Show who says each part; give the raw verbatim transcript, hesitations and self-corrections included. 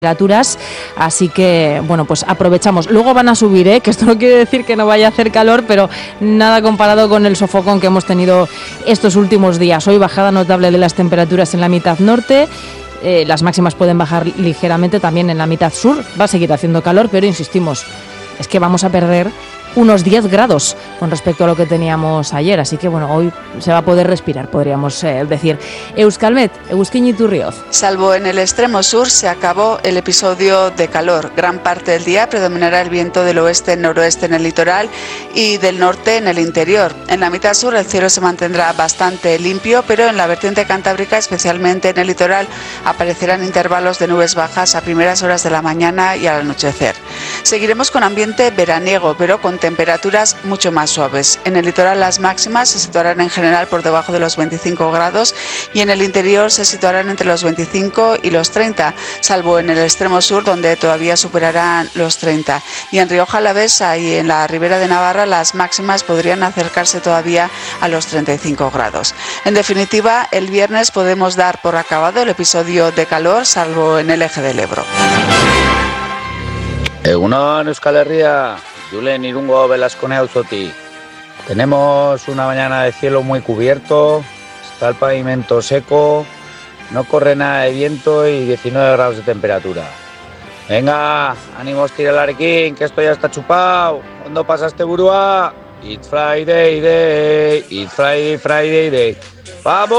Speaker 1: temperaturas, así que bueno, pues aprovechamos. Luego van a subir, ¿eh? Que esto no quiere decir que no vaya a hacer calor, pero nada comparado con el sofocón que hemos tenido estos últimos días. Hoy bajada notable de las temperaturas en la mitad norte. Eh, las máximas pueden bajar ligeramente también en la mitad sur. Va a seguir haciendo calor, pero insistimos, es que vamos a perder unos diez grados con respecto a lo que teníamos ayer, así que bueno, hoy se va a poder respirar, podríamos eh, decir. Euskalmet, Eguzkin Iturrioz.
Speaker 2: Salvo en el extremo sur, se acabó el episodio de calor. Gran parte del día predominará el viento del oeste-noroeste en el litoral y del norte en el interior. En la mitad sur el cielo se mantendrá bastante limpio, pero en la vertiente cantábrica, especialmente en el litoral, aparecerán intervalos de nubes bajas a primeras horas de la mañana y al anochecer. Seguiremos con ambiente veraniego, pero con temperaturas mucho más suaves. En el litoral las máximas se situarán en general por debajo de los veinticinco grados y en el interior se situarán entre los veinticinco y los treinta, salvo en el extremo sur donde todavía superarán los treinta. Y en Rioja Alavesa y en la Ribera de Navarra las máximas podrían acercarse todavía a los treinta y cinco grados. En definitiva, el viernes podemos dar por acabado el episodio de calor, salvo en el eje del Ebro.
Speaker 3: Egunon, Euskal Herria. Julen Irungo Velasco Neuzoti. Tenemos una mañana de cielo muy cubierto, está el pavimento seco, no corre nada de viento y diecinueve grados de temperatura. Venga, ánimos tiralarekin, que esto ya está chupado. ¿Cuándo pasaste burua? It's Friday day, it's Friday, Friday day. ¡Vamos!